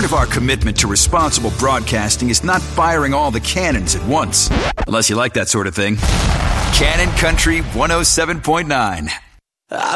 of our commitment to responsible broadcasting is not firing all the cannons at once. Unless you like that sort of thing. Cannon Country 107.9.